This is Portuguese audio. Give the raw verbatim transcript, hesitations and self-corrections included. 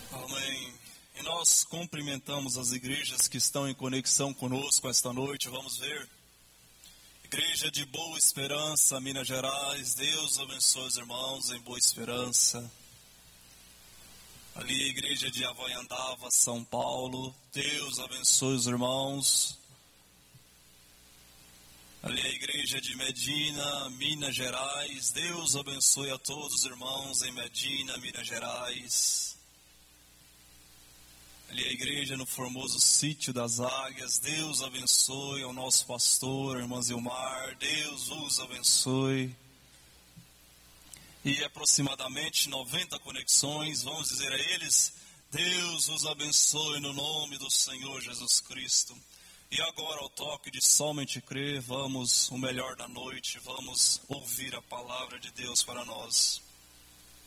Amém. E nós cumprimentamos as igrejas que estão em conexão conosco esta noite. Vamos ver. Igreja de Boa Esperança, Minas Gerais. Deus abençoe os irmãos em Boa Esperança. Ali a igreja de Havaiandava, São Paulo. Deus abençoe os irmãos. Ali a igreja de Medina, Minas Gerais. Deus abençoe a todos os irmãos em Medina, Minas Gerais. Ali a igreja no formoso Sítio das Águias. Deus abençoe ao nosso pastor, irmã Zilmar. Deus os abençoe. E aproximadamente noventa conexões, vamos dizer a eles: Deus os abençoe no nome do Senhor Jesus Cristo. E agora, ao toque de somente crer, vamos, o melhor da noite, vamos ouvir a palavra de Deus para nós.